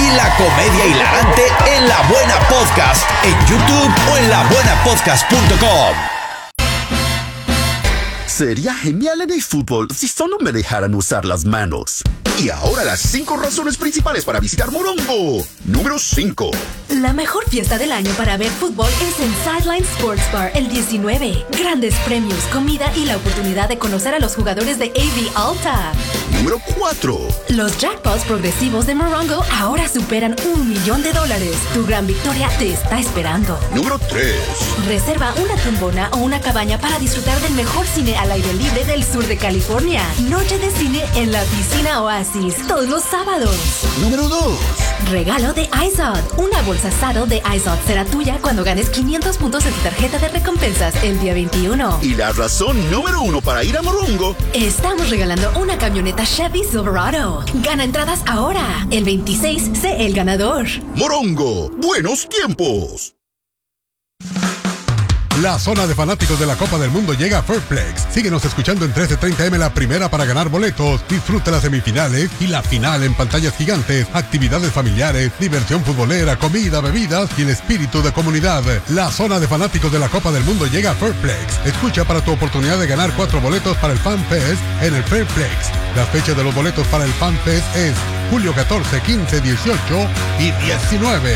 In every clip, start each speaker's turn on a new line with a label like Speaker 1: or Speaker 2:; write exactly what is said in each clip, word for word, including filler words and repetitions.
Speaker 1: y la comedia hilarante en La Buena Podcast, en YouTube o en la buena podcast punto com.
Speaker 2: Sería genial en el fútbol si solo me dejaran usar las manos. Y ahora las cinco razones principales para visitar Morongo. Número cinco.
Speaker 3: La mejor fiesta del año para ver fútbol es en Sideline Sports Bar el diecinueve. Grandes premios, comida y la oportunidad de conocer a los jugadores de A V Alta.
Speaker 2: Número cuatro.
Speaker 3: Los jackpots progresivos de Morongo ahora superan un millón de dólares. Tu gran victoria te está esperando.
Speaker 2: Número tres.
Speaker 3: Reserva una trombona o una cabaña para disfrutar del mejor cine al aire libre del sur de California. Noche de cine en la piscina Oasis, todos los sábados.
Speaker 2: Número dos.
Speaker 3: Regalo de iZod. Una bolsa Saddle de iZod será tuya cuando ganes quinientos puntos en tu tarjeta de recompensas el día veintiuno.
Speaker 2: Y la razón número uno para ir a Morongo.
Speaker 3: Estamos regalando una camioneta Chevy Silverado. Gana entradas ahora. El veintiséis, sé el ganador.
Speaker 2: Morongo, buenos tiempos.
Speaker 4: La zona de fanáticos de la Copa del Mundo llega a Fairplex. Síguenos escuchando en trece treinta eme la primera para ganar boletos. Disfruta las semifinales y la final en pantallas gigantes, actividades familiares, diversión futbolera, comida, bebidas y el espíritu de comunidad. La zona de fanáticos de la Copa del Mundo llega a Fairplex. Escucha para tu oportunidad de ganar cuatro boletos para el Fan Fest en el Fairplex. La fecha de los boletos para el Fan Fest es julio catorce, quince, dieciocho y diecinueve.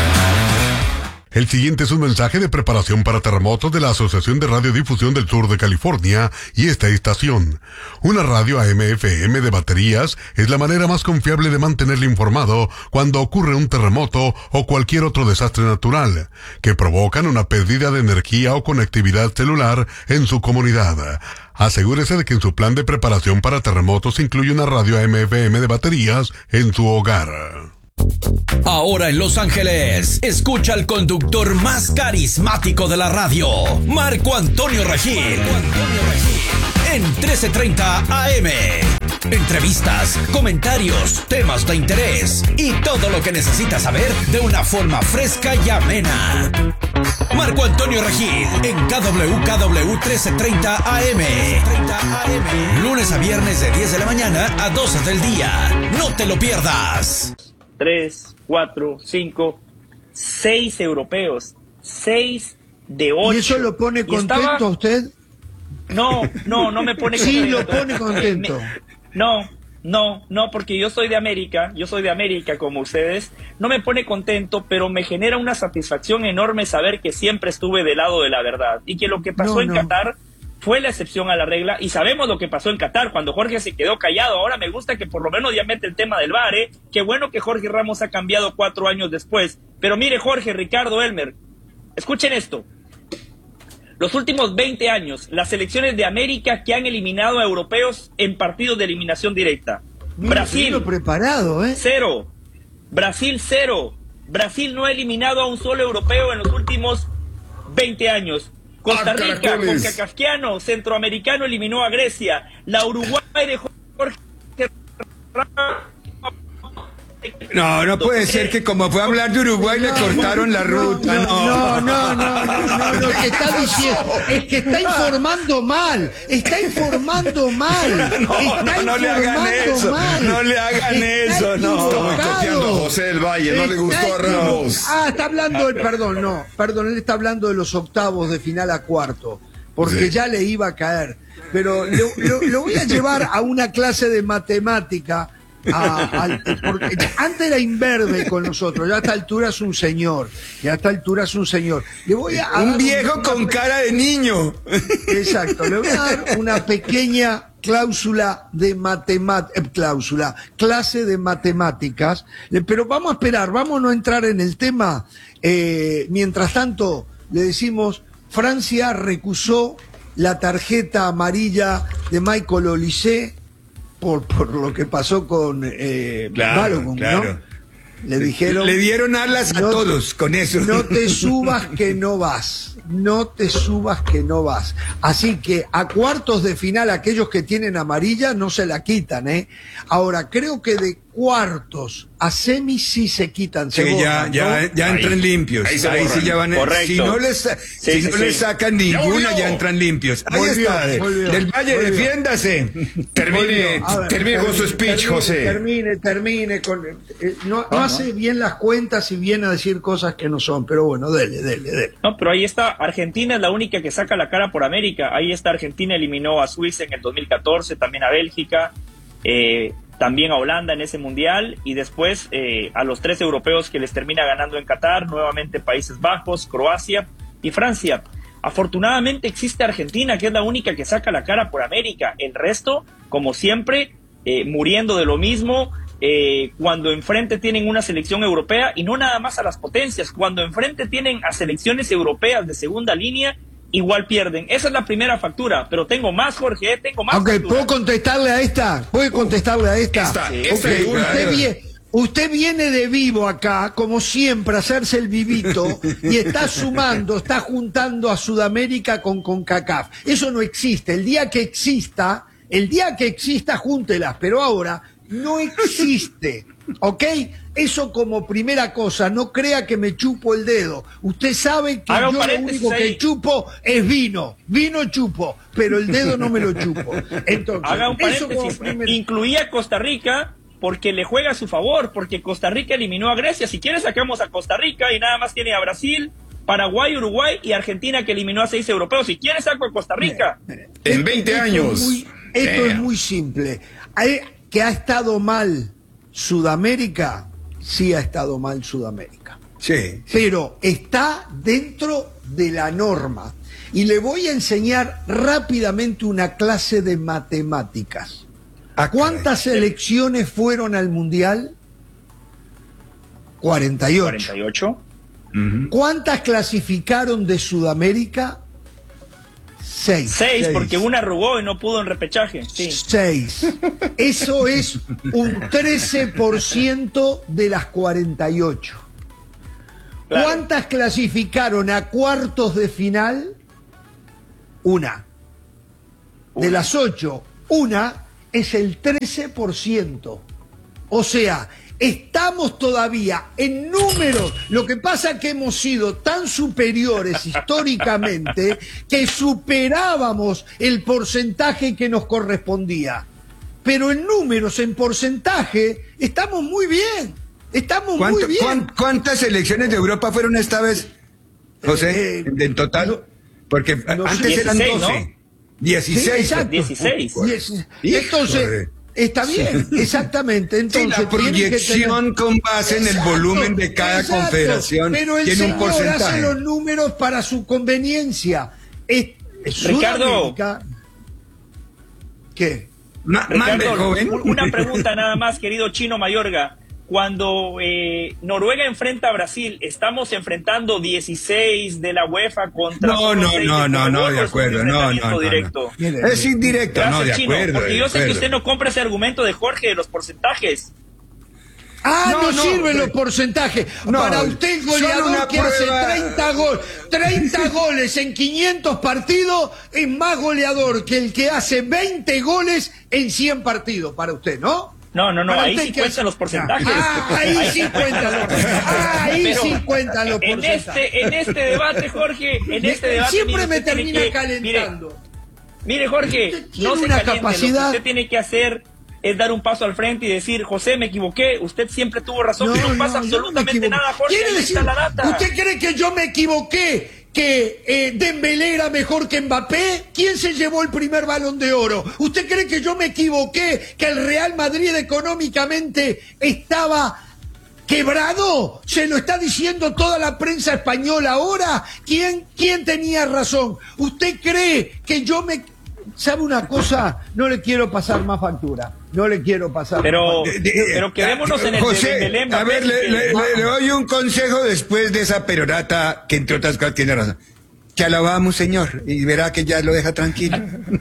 Speaker 4: El siguiente es un mensaje de preparación para terremotos de la Asociación de Radiodifusión del Sur de California y esta estación. Una radio A M F M de baterías es la manera más confiable de mantenerle informado cuando ocurre un terremoto o cualquier otro desastre natural, que provocan una pérdida de energía o conectividad celular en su comunidad. Asegúrese de que en su plan de preparación para terremotos incluye una radio A M F M de baterías en su hogar.
Speaker 1: Ahora en Los Ángeles, escucha al conductor más carismático de la radio, Marco Antonio Regil, en trece treinta A M. Entrevistas, comentarios, temas de interés y todo lo que necesitas saber de una forma fresca y amena. Marco Antonio Regil en K W K W trece treinta A M. Lunes a viernes de diez de la mañana a doce del día. No te lo pierdas.
Speaker 5: Tres, cuatro, cinco, seis europeos, seis de ocho.
Speaker 6: ¿Y eso lo pone contento estaba... a usted?
Speaker 5: No, no, no me pone
Speaker 6: sí,
Speaker 5: contento.
Speaker 6: Sí, lo pone contento.
Speaker 5: No, no, no, porque yo soy de América, yo soy de América como ustedes. No me pone contento, pero me genera una satisfacción enorme saber que siempre estuve del lado de la verdad. Y que lo que pasó no, en no. Qatar fue la excepción a la regla, y sabemos lo que pasó en Qatar cuando Jorge se quedó callado. Ahora me gusta que por lo menos ya mete el tema del V A R, ¿eh? Qué bueno que Jorge Ramos ha cambiado cuatro años después. Pero mire, Jorge, Ricardo, Elmer, escuchen esto. Los últimos veinte años, las selecciones de América que han eliminado a europeos en partidos de eliminación directa.
Speaker 6: Mira,
Speaker 5: Brasil,
Speaker 6: preparado, ¿eh?
Speaker 5: cero. Brasil, cero. Brasil no ha eliminado a un solo europeo en los últimos veinte años. Costa Rica, con Cacasquiano, centroamericano, eliminó a Grecia. La Uruguay de Jorge
Speaker 7: No, no puede ser que como fue a hablar de Uruguay le cortaron la ruta.
Speaker 6: No, no, no, no, no, lo que está diciendo es que está informando mal, está informando mal.
Speaker 7: No, no, no le hagan eso, no le hagan eso, no.
Speaker 8: Está boicoteando a José del Valle, no le gustó a Ramos.
Speaker 6: Ah, está hablando del, perdón, no, perdón, él está hablando de los octavos de final a cuarto, porque sí. Ya le iba a caer. Pero lo, lo, lo voy a llevar a una clase de matemática. A, a, porque antes era imberbe con nosotros, ya a esta altura es un señor, ya a esta altura es un señor. Le voy a
Speaker 7: un viejo con una... cara de niño.
Speaker 6: Exacto, le voy a dar una pequeña cláusula de matemáticas, eh, cláusula, clase de matemáticas, pero vamos a esperar, vamos a no entrar en el tema. Eh, mientras tanto, le decimos, Francia recusó la tarjeta amarilla de Michael Olise Por, por lo que pasó con eh,
Speaker 7: claro,
Speaker 6: Balogun,
Speaker 7: claro.
Speaker 6: ¿no? Le dijeron...
Speaker 7: Le dieron alas a
Speaker 6: no,
Speaker 7: todos con eso.
Speaker 6: No te subas que no vas. No te subas que no vas. Así que a cuartos de final aquellos que tienen amarilla no se la quitan, ¿eh? Ahora, creo que de cuartos a semis sí se quitan, se
Speaker 7: Sí,
Speaker 6: borran,
Speaker 7: ya,
Speaker 6: ¿no?
Speaker 7: ya, ya entran
Speaker 8: Ahí,
Speaker 7: limpios.
Speaker 8: ahí
Speaker 7: Ahí,
Speaker 8: se borran.
Speaker 7: sí ya van.
Speaker 5: Correcto.
Speaker 7: Si no les,
Speaker 5: Sí,
Speaker 7: si
Speaker 5: sí,
Speaker 7: no les
Speaker 5: sí.
Speaker 7: sacan ninguna,
Speaker 8: volvió.
Speaker 7: ya entran limpios. Ahí
Speaker 6: Volvió,
Speaker 7: está.
Speaker 6: volvió,
Speaker 7: Del Valle,
Speaker 6: volvió.
Speaker 7: defiéndase.
Speaker 8: Termine,
Speaker 6: A ver,
Speaker 8: termine con su
Speaker 6: termine,
Speaker 8: speech,
Speaker 6: termine,
Speaker 8: José.
Speaker 6: Termine, termine. Con, eh, no, no
Speaker 8: no.
Speaker 6: hace bien las cuentas y viene a decir cosas que no son, pero bueno, dele, dele, dele.
Speaker 5: No, pero ahí está, Argentina es la única que saca la cara por América. Ahí está, Argentina eliminó a Suiza en el dos mil catorce, también a Bélgica, eh, también a Holanda en ese mundial, y después eh, a los tres europeos que les termina ganando en Qatar, nuevamente Países Bajos, Croacia y Francia. Afortunadamente existe Argentina, que es la única que saca la cara por América. El resto, como siempre, eh, muriendo de lo mismo. Eh, cuando enfrente tienen una selección europea, y no nada más a las potencias, cuando enfrente tienen a selecciones europeas de segunda línea, igual pierden. Esa es la primera factura, pero tengo más, Jorge, eh, tengo más.
Speaker 6: Aunque
Speaker 5: facturas.
Speaker 6: puedo contestarle a esta, puede contestarle a esta.
Speaker 8: Esta,
Speaker 5: Sí,
Speaker 8: esta
Speaker 6: Ok,
Speaker 8: es una-
Speaker 6: usted, vie- usted viene de vivo acá, como siempre, a hacerse el vivito y está sumando, está juntando a Sudamérica con CONCACAF. Eso no existe. El día que exista, el día que exista, júntelas, pero ahora no existe. ¿Ok? Eso como primera cosa, no crea que me chupo el dedo. Usted sabe que
Speaker 5: Haga un
Speaker 6: yo lo
Speaker 5: paréntesis
Speaker 6: único
Speaker 5: ahí.
Speaker 6: que chupo es vino. Vino chupo, pero el dedo no me lo chupo. Entonces,
Speaker 5: Haga un
Speaker 6: eso como
Speaker 5: paréntesis,
Speaker 6: primera-
Speaker 5: incluía a Costa Rica porque le juega a su favor, porque Costa Rica eliminó a Grecia. Si quiere sacamos a Costa Rica y nada más tiene a Brasil, Paraguay, Uruguay y Argentina, que eliminó a seis europeos. Si quiere saco a Costa Rica.
Speaker 8: En veinte
Speaker 6: Esto
Speaker 8: años.
Speaker 6: es muy- esto es
Speaker 8: Damn.
Speaker 6: muy simple. Hay- que ha estado mal Sudamérica, sí ha estado mal Sudamérica.
Speaker 7: Sí.
Speaker 6: Pero está dentro de la norma. Y le voy a enseñar rápidamente una clase de matemáticas.
Speaker 7: Ah,
Speaker 6: ¿Cuántas selecciones fueron al Mundial? cuarenta y ocho.
Speaker 5: cuarenta y ocho.
Speaker 6: ¿Cuántas clasificaron de Sudamérica? Seis.
Speaker 5: Seis, porque una arrugó y no pudo en repechaje. Sí.
Speaker 6: Seis. Eso es un trece por ciento de las cuarenta y ocho.
Speaker 5: Claro.
Speaker 6: ¿Cuántas clasificaron a cuartos de final? Una. De las ocho, una es el trece por ciento. O sea, estamos todavía en números. Lo que pasa es que hemos sido tan superiores históricamente que superábamos el porcentaje que nos correspondía. Pero en números, en porcentaje, estamos muy bien. Estamos muy
Speaker 7: ¿Cuánto-
Speaker 6: bien.
Speaker 7: cuán- ¿Cuántas selecciones de Europa fueron esta vez, José?
Speaker 6: Eh,
Speaker 7: en total.
Speaker 6: no-
Speaker 7: Porque
Speaker 6: no
Speaker 7: antes
Speaker 5: sé.
Speaker 7: eran
Speaker 5: dieciséis,
Speaker 7: doce.
Speaker 5: ¿no?
Speaker 7: dieciséis.
Speaker 6: Sí, exacto.
Speaker 5: dieciséis.
Speaker 6: Diez-
Speaker 7: Híjole.
Speaker 6: Entonces, está bien, exactamente.
Speaker 7: Sí,
Speaker 6: Entonces,
Speaker 7: la
Speaker 6: tienen que
Speaker 7: proyección
Speaker 6: tener-
Speaker 7: con base en el
Speaker 6: Exacto,
Speaker 7: volumen de cada
Speaker 6: exacto,
Speaker 7: confederación
Speaker 6: pero el
Speaker 7: tiene un
Speaker 6: señor hace
Speaker 7: porcentaje.
Speaker 6: los números para su conveniencia. Es, es
Speaker 5: Ricardo.
Speaker 6: Sudamérica. ¿Qué?
Speaker 7: Ma- mande,
Speaker 5: Ricardo,
Speaker 7: joven.
Speaker 5: un- una pregunta nada más, querido Chino Mayorga. Cuando eh, Noruega enfrenta a Brasil, ¿estamos enfrentando dieciséis de la UEFA contra...
Speaker 7: No,
Speaker 5: otros
Speaker 7: no,
Speaker 5: seis
Speaker 7: no,
Speaker 5: de
Speaker 7: no,
Speaker 5: Conmebol,
Speaker 7: no,
Speaker 5: o
Speaker 7: de
Speaker 5: es un
Speaker 7: acuerdo, no, no,
Speaker 5: enfrentamiento
Speaker 7: no,
Speaker 5: directo?
Speaker 7: no. Es indirecto,
Speaker 5: Gracias,
Speaker 7: no, de
Speaker 5: Chino,
Speaker 7: acuerdo.
Speaker 5: porque
Speaker 7: de
Speaker 5: yo sé que
Speaker 7: acuerdo.
Speaker 5: usted no compra ese argumento de Jorge de los porcentajes.
Speaker 6: Ah, no,
Speaker 7: No, no,
Speaker 6: sirven
Speaker 7: de-
Speaker 6: los porcentajes.
Speaker 7: No,
Speaker 6: Para usted, el
Speaker 7: son
Speaker 6: goleador
Speaker 7: una
Speaker 6: que hace
Speaker 7: prueba.
Speaker 6: treinta goles, treinta goles en quinientos partidos es más goleador que el que hace veinte goles en cien partidos, para usted, ¿no?
Speaker 5: No, no, no,
Speaker 6: Para
Speaker 5: ahí
Speaker 6: usted
Speaker 5: sí
Speaker 6: que
Speaker 5: cuentan
Speaker 6: hace-
Speaker 5: los porcentajes.
Speaker 6: Ah, ahí sí cuentan los porcentajes. Ahí
Speaker 5: Pero
Speaker 6: sí cuentan los
Speaker 5: en
Speaker 6: porcentajes.
Speaker 5: este, en este debate, Jorge, en este debate...
Speaker 6: Siempre
Speaker 5: mire,
Speaker 6: me
Speaker 5: usted tiene
Speaker 6: termina
Speaker 5: que-
Speaker 6: calentando.
Speaker 5: Mire, mire, Jorge,
Speaker 6: Usted tiene
Speaker 5: no se
Speaker 6: una
Speaker 5: caliente. Lo que
Speaker 6: capacidad-
Speaker 5: usted tiene que hacer es dar un paso al frente y decir, José, me equivoqué, usted siempre tuvo razón, y no, pasa
Speaker 6: yo no me
Speaker 5: absolutamente
Speaker 6: equivoqué.
Speaker 5: nada, Jorge,
Speaker 6: Quiere
Speaker 5: ahí
Speaker 6: decir,
Speaker 5: está la data.
Speaker 6: ¿usted cree que yo me equivoqué? ¿Que eh, Dembélé era mejor que Mbappé? ¿Quién se llevó el primer Balón de Oro? ¿Usted cree que yo me equivoqué? ¿Que el Real Madrid económicamente estaba quebrado? ¿Se lo está diciendo toda la prensa española ahora? ¿Quién, quién tenía razón? ¿Usted cree que yo me... ¿Sabe una cosa? No le quiero pasar más factura. No le quiero pasar
Speaker 5: Pero,
Speaker 6: más factura.
Speaker 7: De- de-
Speaker 5: pero quedémonos en el
Speaker 7: José,
Speaker 5: de Dembélé,
Speaker 7: a
Speaker 5: Mbappé,
Speaker 7: ver, le,
Speaker 5: que-
Speaker 7: le- le- le doy un consejo después de esa perorata que entre otras cosas tiene razón. Que alabamos, señor, y verá que ya lo deja tranquilo.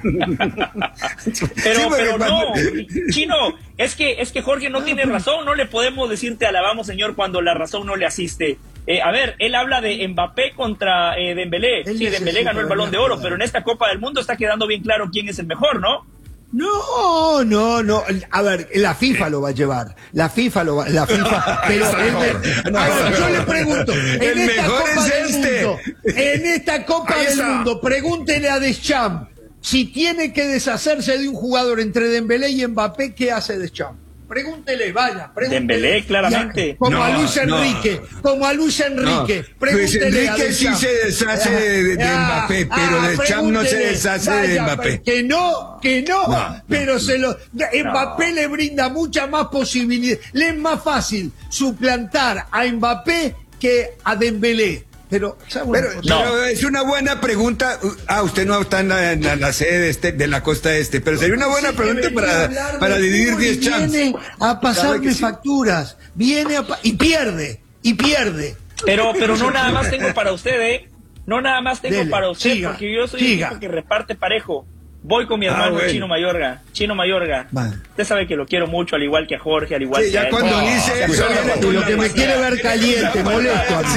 Speaker 5: Pero,
Speaker 7: Sí, porque
Speaker 5: pero no,
Speaker 7: cuando-
Speaker 5: Chino, es que, es que Jorge no tiene razón, no le podemos decir te alabamos, señor, cuando la razón no le asiste. Eh, a ver, él habla de Mbappé contra eh, Dembélé.
Speaker 6: Él
Speaker 5: Sí, Dembélé
Speaker 6: necesita
Speaker 5: ganó el Balón de
Speaker 6: una
Speaker 5: Oro,
Speaker 6: jugada.
Speaker 5: pero en esta Copa del Mundo está quedando bien claro quién es el mejor, ¿no?
Speaker 6: No, no, no. A ver, la FIFA lo va a llevar. La FIFA lo va, la FIFA. Pero el, a ver, yo le pregunto. En
Speaker 7: El
Speaker 6: esta
Speaker 7: mejor
Speaker 6: Copa
Speaker 7: es
Speaker 6: del
Speaker 7: este.
Speaker 6: Mundo, en esta Copa
Speaker 7: Ahí
Speaker 6: del
Speaker 7: está.
Speaker 6: Mundo, pregúntele a Deschamps si tiene que deshacerse de un jugador entre Dembélé y Mbappé, ¿qué hace Deschamps? Pregúntele, vaya, pregúntele.
Speaker 5: Dembélé, claramente.
Speaker 6: Como
Speaker 7: No,
Speaker 6: a Luis
Speaker 7: no.
Speaker 6: Enrique, como a Luis Enrique.
Speaker 7: No,
Speaker 6: Pregúntele
Speaker 7: Luis
Speaker 6: a
Speaker 7: Enrique sí
Speaker 6: Deschamps.
Speaker 7: se deshace de- de
Speaker 6: Ah,
Speaker 7: Mbappé, pero
Speaker 6: ah,
Speaker 7: Deschamps no se
Speaker 6: pregúntele,
Speaker 7: deshace de
Speaker 6: vaya,
Speaker 7: Mbappé.
Speaker 6: Que no, que no,
Speaker 7: No,
Speaker 6: pero se lo. Mbappé le brinda mucha más posibilidad. Le es más fácil suplantar a Mbappé que a Dembélé. Pero, ¿sabe una
Speaker 7: Pero,
Speaker 6: cosa?
Speaker 7: pero es una buena pregunta. Ah, usted no está en la, en la- la sede este, de la costa este, pero sería una buena
Speaker 6: Sí,
Speaker 7: pregunta
Speaker 6: que venía a
Speaker 7: para,
Speaker 6: hablar
Speaker 7: para
Speaker 6: de
Speaker 7: dividir
Speaker 6: fútbol y
Speaker 7: diez champs.
Speaker 6: Viene a
Speaker 7: Sabe
Speaker 6: pasarme
Speaker 7: que sí.
Speaker 6: facturas. Viene a pa- y pierde, y pierde.
Speaker 5: Pero, pero no nada más tengo para usted, ¿eh? No nada más tengo
Speaker 6: Dele,
Speaker 5: para usted,
Speaker 6: siga,
Speaker 5: porque yo soy
Speaker 6: siga.
Speaker 5: el tipo que reparte parejo. Voy con mi
Speaker 7: Ah,
Speaker 5: hermano
Speaker 7: bueno.
Speaker 5: Chino Mayorga. Chino Mayorga.
Speaker 7: Va.
Speaker 5: Usted sabe que lo quiero mucho, al igual que a Jorge, al igual
Speaker 7: Sí,
Speaker 5: que
Speaker 7: ya
Speaker 5: a él.
Speaker 7: cuando
Speaker 5: No,
Speaker 7: dice
Speaker 5: ¿se
Speaker 7: eso,
Speaker 5: acuerda
Speaker 7: viene
Speaker 5: cuando
Speaker 6: Y
Speaker 5: yo
Speaker 6: lo que
Speaker 5: le
Speaker 6: me
Speaker 5: decía-
Speaker 6: quiere ver caliente, molesto a mí.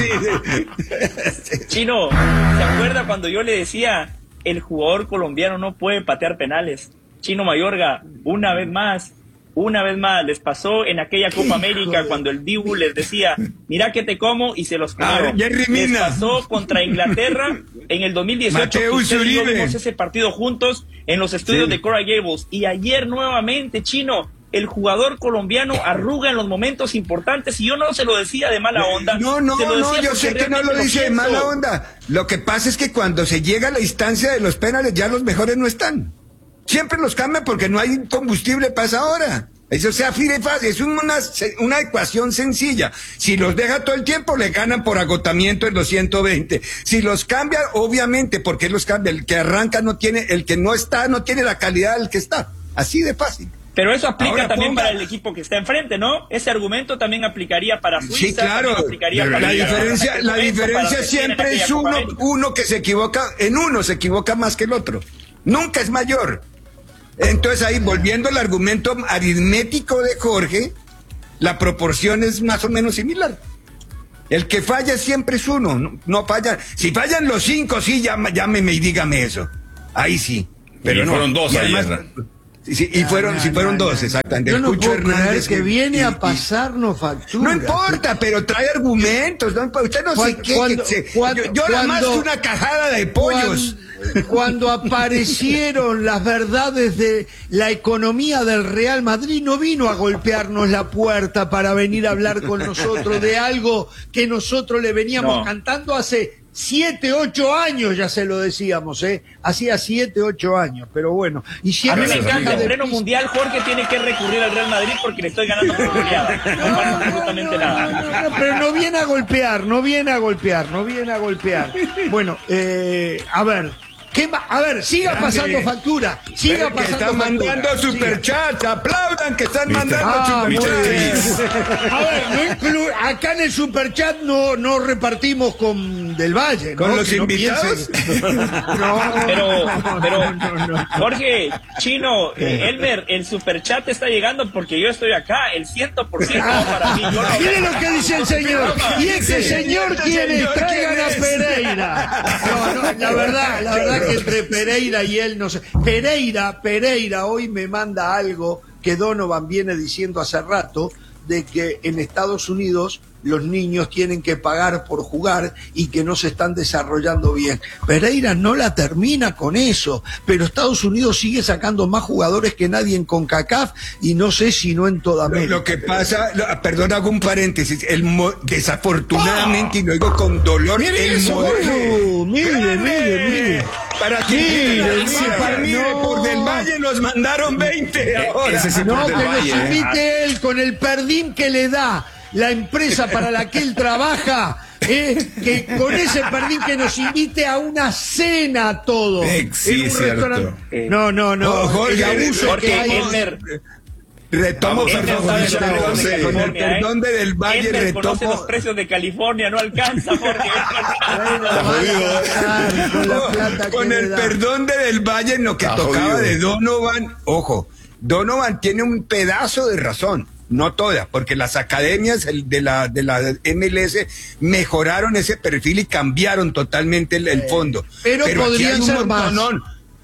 Speaker 7: Sí.
Speaker 5: Chino, ¿se acuerda cuando yo le decía el jugador colombiano no puede patear penales? Chino Mayorga, una vez más, una vez más, les pasó en aquella Copa América cuando el Dibu les decía, mira que te como, y se los
Speaker 7: Ah,
Speaker 5: comieron.
Speaker 7: Jerry
Speaker 5: Les
Speaker 7: Mina.
Speaker 5: pasó contra Inglaterra en el dos mil dieciocho, que
Speaker 7: Mateus
Speaker 5: usted y yo
Speaker 7: Uribe.
Speaker 5: vimos ese partido juntos en los estudios
Speaker 7: Sí.
Speaker 5: de Coral Gables. Y ayer nuevamente, Chino, el jugador colombiano arruga en los momentos importantes, y yo no se lo decía de mala onda.
Speaker 7: No, no,
Speaker 5: se lo
Speaker 7: no,
Speaker 5: decía
Speaker 7: yo
Speaker 5: porque
Speaker 7: sé que no lo
Speaker 5: realmente
Speaker 7: dice de
Speaker 5: pienso.
Speaker 7: mala onda. Lo que pasa es que cuando se llega a la instancia de los penales, ya los mejores no están. Siempre los cambian porque no hay combustible para esa hora. Eso sea fácil, es una, una ecuación sencilla. Si los deja todo el tiempo, le ganan por agotamiento en los ciento veinte. Si los cambia, obviamente, porque los cambia. El que arranca no tiene, el que no está, no tiene la calidad del que está. Así de fácil.
Speaker 5: Pero eso aplica
Speaker 7: Ahora
Speaker 5: también
Speaker 7: ponga-
Speaker 5: para el equipo que está enfrente, ¿no? Ese argumento también aplicaría para Suiza.
Speaker 7: Sí, claro.
Speaker 5: también aplicaría para
Speaker 7: La
Speaker 5: Inglaterra,
Speaker 7: diferencia,
Speaker 5: para
Speaker 7: la
Speaker 5: Argentina,
Speaker 7: diferencia
Speaker 5: para Argentina en
Speaker 7: siempre
Speaker 5: aquella
Speaker 7: es
Speaker 5: Copa
Speaker 7: uno,
Speaker 5: América.
Speaker 7: uno que se equivoca, en uno se equivoca más que el otro. Nunca es mayor. Entonces ahí, volviendo al argumento aritmético de Jorge, la proporción es más o menos similar. El que falla siempre es uno, no, no falla. Si fallan los cinco, sí, llama- llámeme y dígame eso. Ahí sí. Pero
Speaker 8: Y
Speaker 7: no.
Speaker 8: fueron dos
Speaker 7: Y
Speaker 8: ayer.
Speaker 7: además- sí, sí, y fueron, sí fueron dos, exactamente.
Speaker 6: Yo no
Speaker 7: Escucho
Speaker 6: puedo creer
Speaker 7: Hernández
Speaker 6: que viene
Speaker 7: y-
Speaker 6: a
Speaker 7: y-
Speaker 6: pasarnos factura.
Speaker 7: no importa, pero trae argumentos. ¿No? Usted no
Speaker 6: Cuan-
Speaker 7: sé qué.
Speaker 6: cuando-
Speaker 7: que se-
Speaker 6: cuando-
Speaker 7: yo yo nada más
Speaker 6: cuando-
Speaker 7: una cajada de pollos.
Speaker 6: Cuando, cuando aparecieron las verdades de la economía del Real Madrid, no vino a golpearnos la puerta para venir a hablar con nosotros de algo que nosotros le veníamos
Speaker 5: No.
Speaker 6: cantando hace siete, ocho años, ya se lo decíamos, ¿eh? Hacía siete, ocho años, pero bueno. Y
Speaker 5: A
Speaker 6: siempre
Speaker 5: mí me
Speaker 8: Gracias,
Speaker 5: encanta,
Speaker 8: amigo.
Speaker 5: en pleno mundial, Jorge tiene que recurrir al Real Madrid porque le estoy ganando por goleada. No pasa absolutamente nada.
Speaker 6: No, no, pero no viene a golpear, no viene a golpear, no viene a golpear. Bueno, eh, a ver, ¿qué ma- a ver, siga pasando factura, siga
Speaker 7: Pero que
Speaker 6: pasando
Speaker 7: están
Speaker 6: factura.
Speaker 7: mandando
Speaker 6: siga.
Speaker 7: superchats, aplaudan que están mandando
Speaker 6: Ah, muy
Speaker 7: superchats.
Speaker 6: bien. A ver, no inclu- acá en el superchat no, no repartimos con Del Valle, ¿no?
Speaker 7: ¿Con los
Speaker 6: Que no
Speaker 7: invitados?
Speaker 6: piensen- No,
Speaker 5: Pero,
Speaker 6: no,
Speaker 5: pero,
Speaker 6: no, no, no.
Speaker 5: Jorge, Chino, eh, Elmer, el superchat está llegando porque yo estoy acá, el cien por ciento para mí. Yo no-
Speaker 6: Mire lo que dice el señor. Y este señor
Speaker 7: Este
Speaker 6: quiere,
Speaker 7: señor,
Speaker 6: traigan
Speaker 7: ¿quién
Speaker 6: a
Speaker 7: es?
Speaker 6: Pereira. No, no, la verdad, la verdad que entre Pereira y él no sé. Pereira, Pereira hoy me manda algo que Donovan viene diciendo hace rato, de que en Estados Unidos los niños tienen que pagar por jugar y que no se están desarrollando bien. Pereira no la termina con eso, pero Estados Unidos sigue sacando más jugadores que nadie en CONCACAF y no sé si no en toda
Speaker 7: Lo,
Speaker 6: América.
Speaker 7: lo que pasa, lo- perdón, hago un paréntesis. El mo- desafortunadamente, y lo digo con dolor, el modelo.
Speaker 6: Oh, mire, mire, mire.
Speaker 7: Para que
Speaker 6: Mire,
Speaker 7: mire,
Speaker 6: mire,
Speaker 7: mire,
Speaker 6: no.
Speaker 7: por Del Valle nos mandaron veinte ahora.
Speaker 8: Ese sí
Speaker 6: No,
Speaker 8: por
Speaker 6: que
Speaker 8: Del
Speaker 6: nos
Speaker 8: Valle, ¿eh?
Speaker 6: invite él con el perdín que le da la empresa para la que él trabaja, eh, que con ese perdín que nos invite a una cena a todos.
Speaker 8: Eh, sí,
Speaker 6: en un
Speaker 8: es cierto.
Speaker 6: restaurante. No, no, no.
Speaker 7: Oh, Jorge,
Speaker 6: el abuso
Speaker 5: Jorge,
Speaker 6: que hay.
Speaker 5: Elmer,
Speaker 7: Retomo,
Speaker 8: Vamos,
Speaker 7: perdón,
Speaker 5: Elmer sabe
Speaker 7: perdón,
Speaker 5: lo que es
Speaker 7: con el
Speaker 5: California, ¿eh?
Speaker 7: perdón de Del Valle,
Speaker 5: Elmer conoce los
Speaker 7: retomo.
Speaker 5: precios de California, no alcanza, Jorge.
Speaker 6: Bueno, vaya a gastar con la plata que
Speaker 7: Con
Speaker 6: le
Speaker 7: el
Speaker 6: da.
Speaker 7: perdón de Del Valle en lo que
Speaker 8: Está
Speaker 7: tocaba
Speaker 8: jodido.
Speaker 7: de Donovan, ojo, Donovan tiene un pedazo de razón, no toda, porque las academias el- de la de la M L S mejoraron ese perfil y cambiaron totalmente el, el fondo.
Speaker 6: pero
Speaker 7: aquí
Speaker 6: podrían
Speaker 7: hay un
Speaker 6: ser más.
Speaker 7: montonón.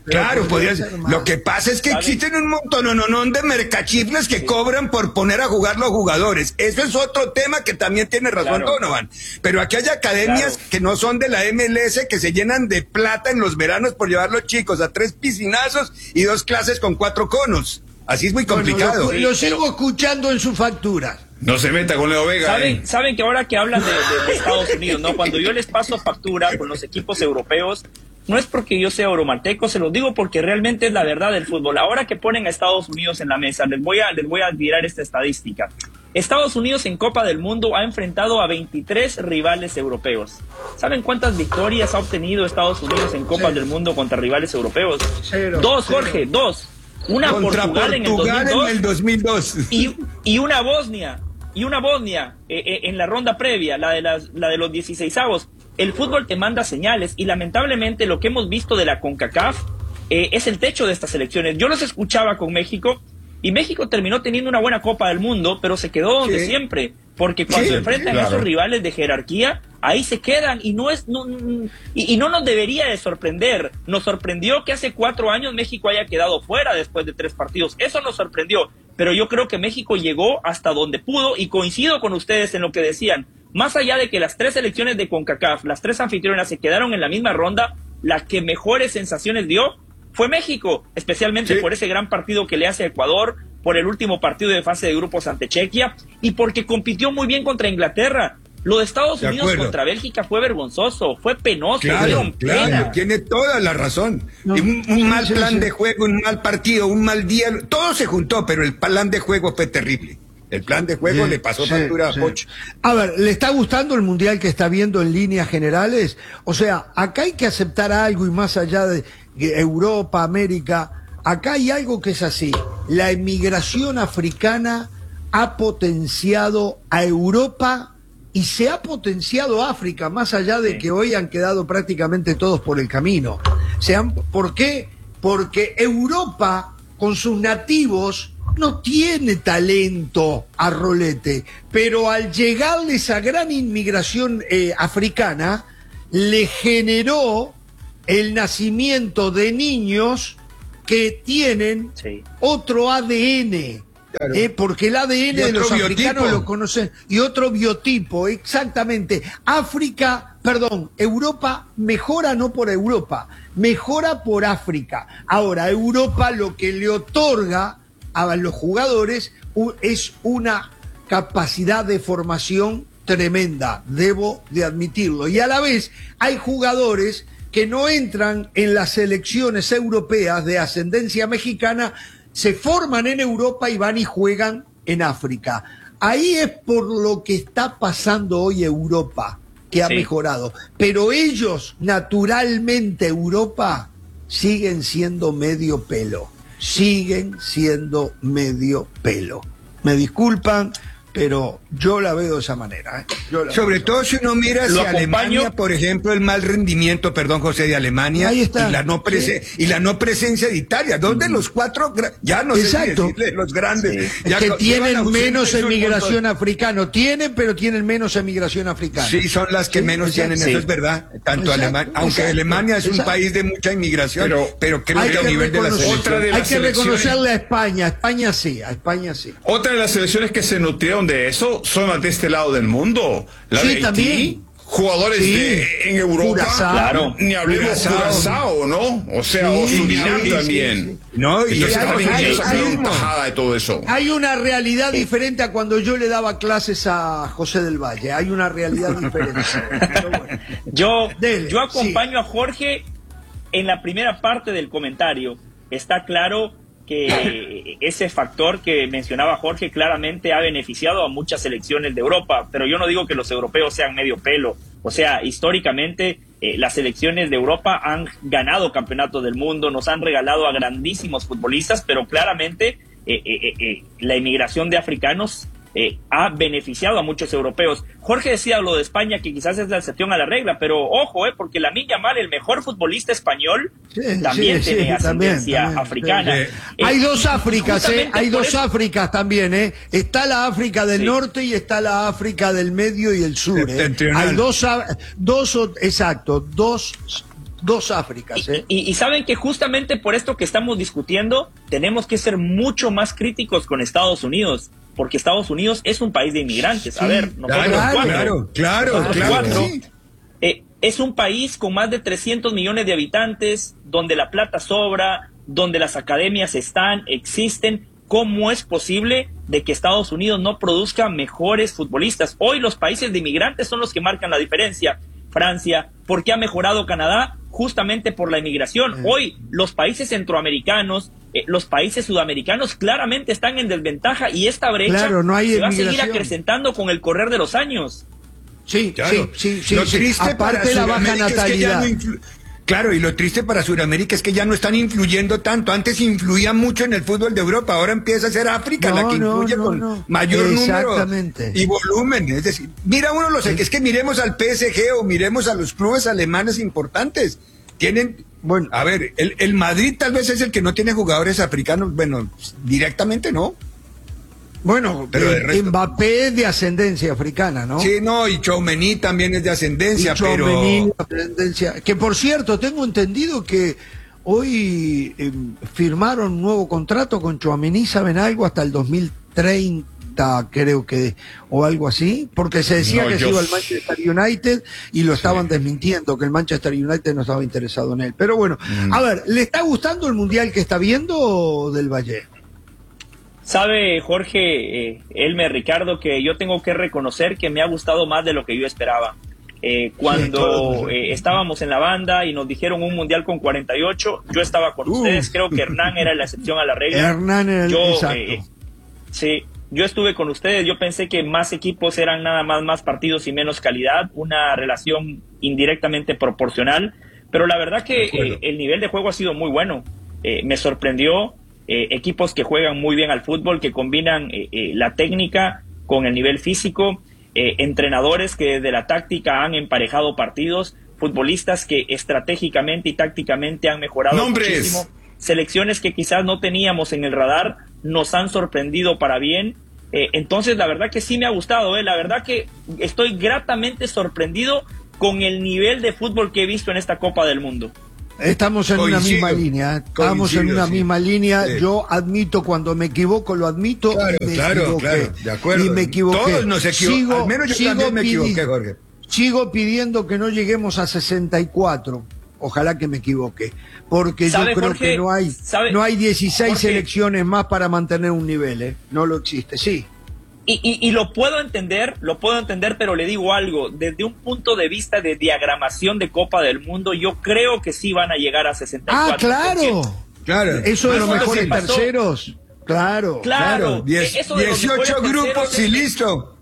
Speaker 7: Claro, podría ser. Lo que pasa es que ¿sabes? Existen un montón no, no, no, de mercachifles que sí. cobran por poner a jugar los jugadores. Eso es otro tema que también tiene razón claro. Donovan. Pero aquí hay academias claro. que no son de la M L S que se llenan de plata en los veranos por llevar los chicos a tres piscinazos y dos clases con cuatro conos. Así es muy complicado.
Speaker 6: Bueno, lo, lo sigo pero... escuchando en sus facturas.
Speaker 8: No se meta con Leo Vega.
Speaker 5: ¿Saben,
Speaker 8: eh.
Speaker 5: saben que ahora que hablan de, de, de Estados Unidos, ¿no? Cuando yo les paso factura con los equipos europeos, no es porque yo sea euromanteco, se los digo porque realmente es la verdad del fútbol. Ahora que ponen a Estados Unidos en la mesa, les voy a, les voy a admirar esta estadística. Estados Unidos en Copa del Mundo ha enfrentado a veintitrés rivales europeos. ¿Saben cuántas victorias ha obtenido Estados Unidos en Copas del Mundo contra rivales europeos? Cero, dos, cero. Jorge, dos. Una
Speaker 7: contra
Speaker 5: Portugal,
Speaker 7: Portugal
Speaker 5: en el dos mil dos,
Speaker 7: en el dos mil dos.
Speaker 5: Y, y una Bosnia. Y una Bosnia eh, eh, en la ronda previa, la de, las, la de los dieciseisavos. El fútbol te manda señales y lamentablemente lo que hemos visto de la CONCACAF eh, es el techo de estas selecciones. Yo los escuchaba con México y México terminó teniendo una buena Copa del Mundo, pero se quedó donde sí. siempre, porque cuando sí, enfrentan claro. a esos rivales de jerarquía, ahí se quedan y no es no, y, y no nos debería de sorprender. Nos sorprendió que hace cuatro años México haya quedado fuera después de tres partidos. Eso nos sorprendió. Pero yo creo que México llegó hasta donde pudo y coincido con ustedes en lo que decían. Más allá de que las tres selecciones de CONCACAF, las tres anfitrionas se quedaron en la misma ronda, la que mejores sensaciones dio fue México, especialmente sí. por ese gran partido que le hace a Ecuador, por el último partido de fase de grupos ante Chequia y porque compitió muy bien contra Inglaterra. Lo de Estados de Unidos acuerdo. contra Bélgica fue vergonzoso, fue penoso.
Speaker 7: Claro, claro, pena. Tiene toda la razón. No, un, un sí, mal sí, plan sí. de juego, un mal partido, un mal día, todo se juntó, pero el plan de juego fue terrible. El plan de juego sí, le pasó sí, factura sí. a Pocho.
Speaker 6: A ver, ¿le está gustando el mundial que está viendo en líneas generales? O sea, acá hay que aceptar algo y más allá de Europa, América, acá hay algo que es así. La emigración africana ha potenciado a Europa y se ha potenciado África, más allá de que hoy han quedado prácticamente todos por el camino. Se han, ¿por qué? Porque Europa, con sus nativos, no tiene talento a rolete, pero al llegarle esa gran inmigración eh, africana, le generó el nacimiento de niños que tienen sí. otro A D N. Claro. Eh, porque el A D N de los biotipo. africanos lo conocen, y otro biotipo, exactamente. África, perdón, Europa mejora no por Europa, mejora por África. Ahora, Europa lo que le otorga a los jugadores es una capacidad de formación tremenda, debo de admitirlo. Y a la vez hay jugadores que no entran en las selecciones europeas de ascendencia mexicana, se forman en Europa y van y juegan en África. Ahí es por lo que está pasando hoy Europa, que ha sí. mejorado. Pero ellos, naturalmente, Europa, siguen siendo medio pelo. Siguen siendo medio pelo. Me disculpan, pero yo la veo de esa manera. ¿eh? Yo la
Speaker 7: Sobre todo si uno mira hacia Alemania, por ejemplo, el mal rendimiento, perdón, José, de Alemania, Ahí está. Y, la no prese sí. y la no presencia de Italia, dos de los cuatro, ya no
Speaker 6: Exacto.
Speaker 7: sé si decirle, los grandes.
Speaker 6: Sí.
Speaker 7: Ya
Speaker 6: que tienen menos emigración africana, tienen, pero tienen menos emigración africana.
Speaker 7: Sí, son las que sí, menos exacto. tienen, sí. eso es verdad, tanto Alemania, aunque exacto. Alemania es un exacto. país de mucha inmigración, pero, pero creo que a nivel de la selección.
Speaker 6: Hay que reconocerle a España, a España sí, aÑa sí.
Speaker 8: Otra de las selecciones que se nutrieron de eso son las de este lado del mundo. La
Speaker 6: sí,
Speaker 8: de Haití,
Speaker 6: también.
Speaker 8: Jugadores
Speaker 6: sí.
Speaker 8: de, en Europa,
Speaker 6: Curazao,
Speaker 8: claro, ni hablemos de Curazao, ¿no? O sea, sí, o Surinam sí, también. Sí, sí.
Speaker 7: No, y
Speaker 8: entonces
Speaker 6: hay, hay, hay,
Speaker 8: una tajada de todo eso.
Speaker 6: Hay una realidad sí. diferente a cuando yo le daba clases a José del Valle. Hay una realidad diferente.
Speaker 5: Bueno. Yo, Dele, yo acompaño sí. a Jorge en la primera parte del comentario. Está claro que ese factor que mencionaba Jorge claramente ha beneficiado a muchas selecciones de Europa, pero yo no digo que los europeos sean medio pelo. O sea, históricamente eh, las selecciones de Europa han ganado campeonatos del mundo, nos han regalado a grandísimos futbolistas, pero claramente eh, eh, eh, la inmigración de africanos eh, ha beneficiado a muchos europeos. Jorge decía lo de España, que quizás es la excepción a la regla, pero ojo, eh, porque Lamine Yamal, el mejor futbolista español, sí, también sí, tiene sí, ascendencia también, africana.
Speaker 6: También, sí. eh, hay dos Áfricas, eh, hay dos eso... Áfricas también, eh. Está la África del sí. norte y está la África del medio y el sur. Eh. Hay dos, dos, exacto, dos dos Áfricas. ¿eh?
Speaker 5: Y, y, y saben que justamente por esto que estamos discutiendo, tenemos que ser mucho más críticos con Estados Unidos, porque Estados Unidos es un país de inmigrantes. Sí, a ver, nosotros
Speaker 7: claro,
Speaker 5: cuatro,
Speaker 7: claro, claro,
Speaker 5: nosotros
Speaker 7: claro,
Speaker 5: cuatro,
Speaker 7: sí.
Speaker 5: eh, es un país con más de trescientos millones de habitantes, donde la plata sobra, donde las academias están, existen. ¿Cómo es posible de que Estados Unidos no produzca mejores futbolistas? Hoy los países de inmigrantes son los que marcan la diferencia. Francia, ¿por qué ha mejorado Canadá? Justamente por la inmigración. Hoy los países centroamericanos, eh, los países sudamericanos claramente están en desventaja y esta brecha
Speaker 6: claro, no hay
Speaker 5: se va a seguir
Speaker 6: inmigración.
Speaker 5: acrecentando con el correr de los años.
Speaker 6: Sí,
Speaker 7: Claro.
Speaker 6: sí, sí, sí.
Speaker 7: Lo
Speaker 6: sí.
Speaker 7: triste
Speaker 6: Aparte
Speaker 7: para
Speaker 6: la baja
Speaker 7: Sudamérica es que ya
Speaker 6: natalidad.
Speaker 7: no influ- Claro, y lo triste para Sudamérica es que ya no están influyendo tanto. Antes influía mucho en el fútbol de Europa, ahora empieza a ser África
Speaker 6: No,
Speaker 7: la que
Speaker 6: no,
Speaker 7: influye
Speaker 6: no,
Speaker 7: con
Speaker 6: no.
Speaker 7: mayor
Speaker 6: Exactamente.
Speaker 7: número y volumen. Es decir, mira uno los, es que miremos al P S G o miremos a los clubes alemanes importantes. Tienen,
Speaker 6: Bueno.
Speaker 7: a ver, el, el Madrid tal vez es el que no tiene jugadores africanos, bueno, directamente no.
Speaker 6: Bueno,
Speaker 7: Pero de
Speaker 6: eh,
Speaker 7: resto-
Speaker 6: Mbappé es de ascendencia africana, ¿no?
Speaker 7: Sí, no, y Tchouaméni también es de ascendencia,
Speaker 6: Y Tchouaméni,
Speaker 7: pero...
Speaker 6: tendencia. Que por cierto, tengo entendido que hoy eh, firmaron un nuevo contrato con Tchouaméni, ¿saben algo? Hasta el dos mil treinta, creo que, o algo así, porque se decía
Speaker 8: No,
Speaker 6: que
Speaker 8: yo-
Speaker 6: se iba al Manchester United y lo estaban desmintiendo, que el Manchester United no estaba interesado en él. Pero bueno,
Speaker 7: Mm.
Speaker 6: a ver, ¿le está gustando el Mundial que está viendo del Valle?
Speaker 5: Sabe, Jorge, eh, Elmer, Ricardo, que yo tengo que reconocer que me ha gustado más de lo que yo esperaba. Eh, cuando
Speaker 6: todos.
Speaker 5: eh, estábamos en la banda y nos dijeron un mundial con cuarenta y ocho, yo estaba con
Speaker 6: Uh.
Speaker 5: ustedes, creo que Hernán era la excepción a la regla.
Speaker 6: Hernán era el
Speaker 5: Yo,
Speaker 6: exacto.
Speaker 5: eh, sí, yo estuve con ustedes, yo pensé que más equipos eran nada más más partidos y menos calidad, una relación indirectamente proporcional, pero la verdad que eh, el nivel de juego ha sido muy bueno. Eh, me sorprendió. Eh, equipos que juegan muy bien al fútbol, que combinan eh, eh, la técnica con el nivel físico, eh, entrenadores que desde la táctica han emparejado partidos, futbolistas que estratégicamente y tácticamente han mejorado
Speaker 8: ¡Nombres!
Speaker 5: muchísimo, selecciones que quizás no teníamos en el radar, nos han sorprendido para bien. Eh, entonces la verdad que sí me ha gustado, eh, la verdad que estoy gratamente sorprendido con el nivel de fútbol que he visto en esta Copa del Mundo.
Speaker 6: Estamos en
Speaker 7: Coincido,
Speaker 6: una misma línea, ¿eh? Estamos
Speaker 7: coincido,
Speaker 6: en una
Speaker 7: sí.
Speaker 6: misma línea.
Speaker 7: Sí.
Speaker 6: Yo admito cuando me equivoco, lo admito.
Speaker 7: Claro,
Speaker 6: me
Speaker 7: claro,
Speaker 6: equivoqué.
Speaker 7: claro, de acuerdo.
Speaker 6: Y me equivoqué.
Speaker 7: Todos nos equivocamos. Al menos yo también me
Speaker 6: pidi-
Speaker 7: equivoqué, Jorge.
Speaker 6: Sigo pidiendo que no lleguemos a sesenta y cuatro. Ojalá que me equivoque. Porque yo
Speaker 5: ¿Sabe,
Speaker 6: creo
Speaker 5: Jorge?
Speaker 6: que no hay,
Speaker 5: ¿Sabe?
Speaker 6: no hay dieciséis
Speaker 5: Jorge.
Speaker 6: selecciones más para mantener un nivel, ¿eh? No lo existe, sí.
Speaker 5: Y, y, y lo puedo entender, lo puedo entender, pero le digo algo, desde un punto de vista de diagramación de Copa del Mundo, yo creo que sí van a llegar a sesenta y cuatro.
Speaker 6: Ah, claro.
Speaker 7: Claro.
Speaker 6: Eso de los
Speaker 5: Eso es lo
Speaker 6: mejores
Speaker 5: que pasó.
Speaker 6: terceros. Claro.
Speaker 5: Claro,
Speaker 7: Diez-
Speaker 5: eso de los
Speaker 7: dieciocho
Speaker 5: mejores
Speaker 7: grupos
Speaker 5: terceros
Speaker 7: y
Speaker 5: es-
Speaker 7: listo.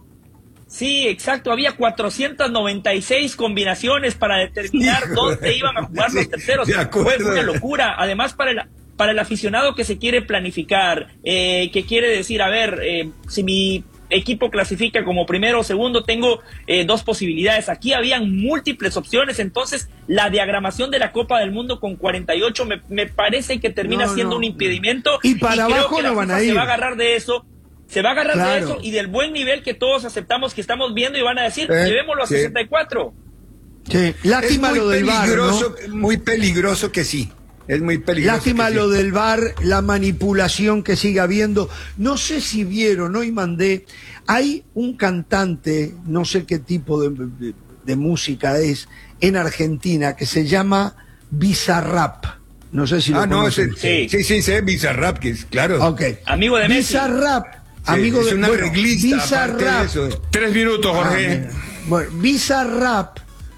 Speaker 5: Sí, exacto, había cuatrocientas noventa y seis combinaciones para determinar
Speaker 7: Hijo
Speaker 5: dónde
Speaker 7: de-
Speaker 5: iban a jugar
Speaker 7: sí,
Speaker 5: los terceros.
Speaker 7: de acuerdo.
Speaker 5: Fue una locura, además para el, para el aficionado que se quiere planificar, eh, que quiere decir, a ver, eh, si mi equipo clasifica como primero o segundo, tengo eh, dos posibilidades. Aquí habían múltiples opciones, entonces la diagramación de la Copa del Mundo con cuarenta y ocho me, me parece que termina
Speaker 6: No,
Speaker 5: siendo
Speaker 6: no.
Speaker 5: un impedimento.
Speaker 6: Y para
Speaker 5: creo
Speaker 6: abajo
Speaker 5: que la
Speaker 6: no van a
Speaker 5: FIFA
Speaker 6: ir.
Speaker 5: Se va a agarrar de eso. Se va a agarrar de
Speaker 6: Claro.
Speaker 5: eso y del buen nivel que todos aceptamos que estamos viendo y van a decir,
Speaker 7: Eh,
Speaker 5: llevémoslo a
Speaker 7: sí.
Speaker 5: sesenta y cuatro.
Speaker 6: Sí. Lástima
Speaker 7: es muy
Speaker 6: lo del V A R, ¿no?
Speaker 7: peligroso, muy peligroso que sí. Es muy peligroso.
Speaker 6: Lástima
Speaker 7: que
Speaker 6: lo
Speaker 7: sí.
Speaker 6: del V A R, la manipulación que sigue habiendo. No sé si vieron, hoy mandé, hay un cantante, no sé qué tipo de, de- de música es, en Argentina, que se llama Bizarrap. No sé si lo
Speaker 7: Ah, no,
Speaker 6: conocen.
Speaker 7: ese- sí, sí, sí, sí, Bizarrap, que es, claro.
Speaker 6: Ok.
Speaker 5: Amigo de Messi.
Speaker 6: Bizarrap,
Speaker 7: Sí,
Speaker 6: amigo
Speaker 7: es
Speaker 6: de
Speaker 7: una
Speaker 6: bueno,
Speaker 7: arreglista, aparte de
Speaker 6: Bizarrap.
Speaker 7: eso.
Speaker 8: Tres minutos,
Speaker 6: Ah,
Speaker 8: Jorge.
Speaker 6: mira. Bueno, Bizarrap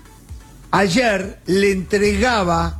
Speaker 6: ayer le entregaba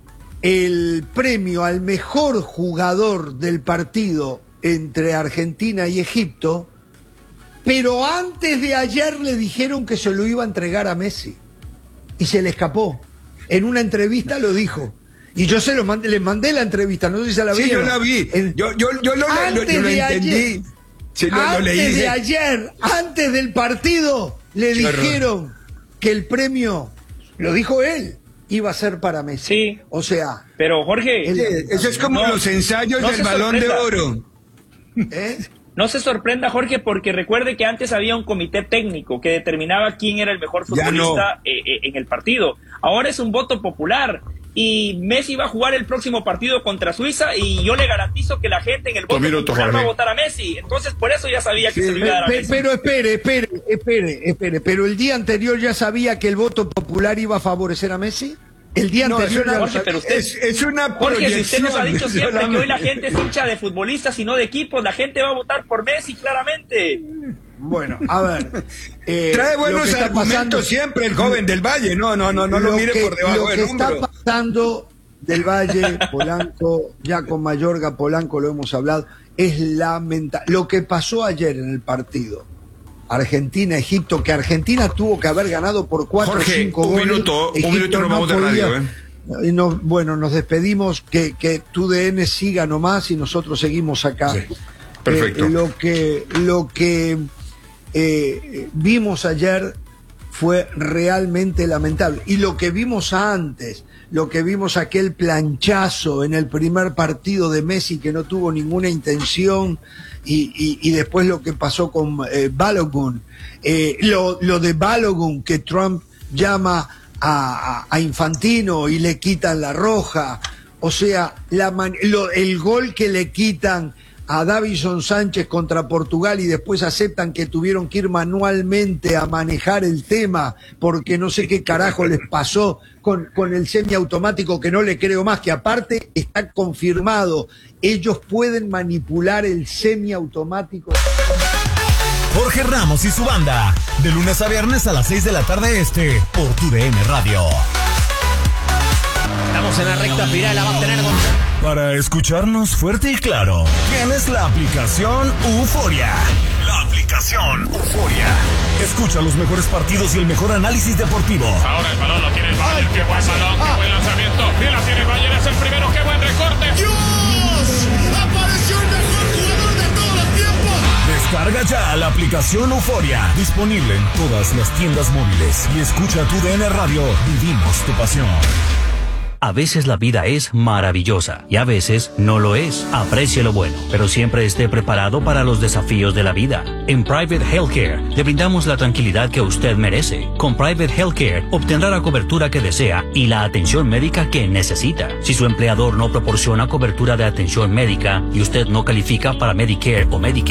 Speaker 6: el premio al mejor jugador del partido entre Argentina y Egipto, pero antes de ayer le dijeron que se lo iba a entregar a Messi y se le escapó. En una entrevista lo dijo. Y yo se lo mandé, le mandé la entrevista, no sé si se la
Speaker 7: Sí,
Speaker 6: vieron.
Speaker 7: yo la vi.
Speaker 6: En-
Speaker 7: Yo, yo, yo lo, lo-
Speaker 6: Antes
Speaker 7: yo lo
Speaker 6: de
Speaker 7: entendí.
Speaker 6: ayer.
Speaker 7: Sí, lo, lo
Speaker 6: antes
Speaker 7: leí.
Speaker 6: de
Speaker 7: sí.
Speaker 6: ayer, antes del partido, le
Speaker 7: Qué horror.
Speaker 6: dijeron que el premio, lo dijo él, iba a ser para Messi.
Speaker 5: Sí.
Speaker 6: O sea,
Speaker 5: Pero Jorge,
Speaker 6: El-
Speaker 7: Sí, eso es como
Speaker 5: No,
Speaker 7: los ensayos
Speaker 5: no
Speaker 7: del
Speaker 5: se
Speaker 7: Balón de
Speaker 5: sorprenda.
Speaker 7: Oro.
Speaker 6: ¿eh?
Speaker 5: No se sorprenda, Jorge, porque recuerde que antes había un comité técnico que determinaba quién era el mejor futbolista no. eh, eh, en el partido. Ahora es un voto popular y Messi va a jugar el próximo partido contra Suiza y yo le garantizo que la gente en el voto
Speaker 8: minutos,
Speaker 5: popular
Speaker 8: Jorge.
Speaker 5: va a votar a Messi. Entonces, por eso ya sabía que
Speaker 6: Sí,
Speaker 5: se lo iba a dar a
Speaker 6: pe-
Speaker 5: Messi.
Speaker 6: Pero espere, espere, espere, espere. ¿Pero el día anterior ya sabía que el voto popular iba a favorecer a Messi? El día
Speaker 7: No,
Speaker 6: anterior
Speaker 7: es una-
Speaker 6: ya lo
Speaker 5: Jorge,
Speaker 6: sabía.
Speaker 5: pero usted-
Speaker 7: Es, es una
Speaker 5: Jorge, si usted nos ha dicho
Speaker 7: proyección,
Speaker 5: siempre que hoy la
Speaker 7: solamente.
Speaker 5: gente es hincha de futbolistas y no de equipos, la gente va a votar por Messi, claramente.
Speaker 6: Bueno, a ver. eh,
Speaker 7: Trae
Speaker 6: lo
Speaker 7: buenos
Speaker 6: que está
Speaker 7: argumentos
Speaker 6: pasando-
Speaker 7: siempre el joven del Valle. No, no, no, no lo, mire
Speaker 6: que,
Speaker 7: por debajo
Speaker 6: lo
Speaker 7: del
Speaker 6: que está
Speaker 7: hombro.
Speaker 6: pasando del Valle, Polanco, ya con Mayorga, Polanco lo hemos hablado, es lamentable. Lo que pasó ayer en el partido Argentina-Egipto, que Argentina tuvo que haber ganado por cuatro o
Speaker 8: Jorge,
Speaker 6: cinco
Speaker 8: un
Speaker 6: goles.
Speaker 8: minuto, un
Speaker 6: Egipto
Speaker 8: minuto y nos vamos de
Speaker 6: podía-
Speaker 8: radio, ¿eh?
Speaker 6: Y no- bueno, nos despedimos, que, que tu D N siga nomás y nosotros seguimos acá.
Speaker 8: Sí, perfecto.
Speaker 6: Eh, lo que, lo que eh, vimos ayer fue realmente lamentable. Y lo que vimos antes, lo que vimos aquel planchazo en el primer partido de Messi que no tuvo ninguna intención, y, y, y después lo que pasó con eh, Balogun, eh, lo, lo de Balogun que Trump llama a, a, a Infantino y le quitan la roja, o sea, la man- lo- el gol que le quitan a Davison Sánchez contra Portugal y después aceptan que tuvieron que ir manualmente a manejar el tema porque no sé qué carajo les pasó con, con el semiautomático, que no le creo más, que aparte está confirmado, ellos pueden manipular el semiautomático.
Speaker 9: Jorge Ramos y su banda, de lunes a viernes a las seis de la tarde este, por tu D N Radio.
Speaker 10: Estamos en la recta final, la va a tener con...
Speaker 9: Para escucharnos fuerte y claro, tienes la aplicación Euforia. La aplicación Euforia. Escucha los mejores partidos y el mejor análisis deportivo.
Speaker 11: Ahora el balón lo tiene el Bayern, qué buen balón, qué buen lanzamiento. Bien la tiene el Bayern, es el primero, qué buen recorte.
Speaker 12: ¡Dios! ¡Apareció el mejor jugador de todos los tiempos!
Speaker 9: Descarga ya la aplicación Euforia, disponible en todas las tiendas móviles. Y escucha tu D N Radio, vivimos tu pasión.
Speaker 13: A veces la vida es maravillosa y a veces no lo es. Aprecie lo bueno, pero siempre esté preparado para los desafíos de la vida. En Private Healthcare le brindamos la tranquilidad que usted merece. Con Private Healthcare obtendrá la cobertura que desea y la atención médica que necesita. Si su empleador no proporciona cobertura de atención médica y usted no califica para Medicare o Medicaid,